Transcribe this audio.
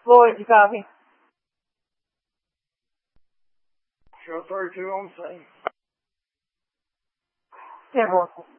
Floyd, you copy? Show 32 on scene. 10-4.